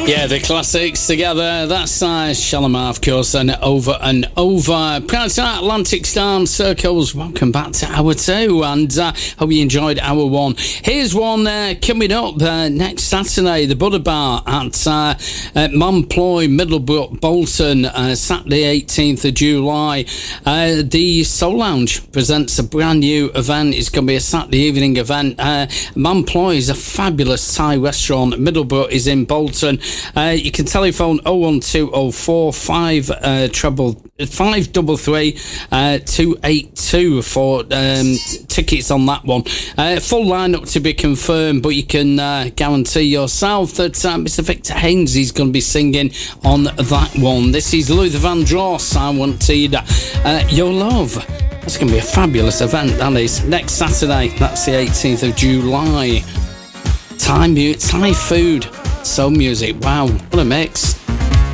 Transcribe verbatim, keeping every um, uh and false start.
Yeah, the classics together. That's uh, Shalimar, of course, and Over and Over. Prior to that, Atlantic Star and Circles. Welcome back to Hour two, and uh, hope you enjoyed Hour one. Here's one uh, coming up uh, next Saturday, the Buddha Bar at, uh, at Montploy, Middlebrook, Bolton, uh, Saturday eighteenth of July. Uh, the Soul Lounge presents a brand new event. It's going to be a Saturday evening event. Uh, Montploy is a fabulous Thai restaurant. Middlebrook is in Bolton. Uh, you can telephone oh one two oh four five uh, treble five double three uh, two eight two for um, tickets on that one. Uh, full lineup to be confirmed, but you can uh, guarantee yourself that uh, Mister Victor Haynes is going to be singing on that one. This is Luther Vandross. I Wanted uh, Your Love. That's going to be a fabulous event. That is next Saturday. That's the eighteenth of July. Thai, mu- Thai food. Soul music, wow, what a mix.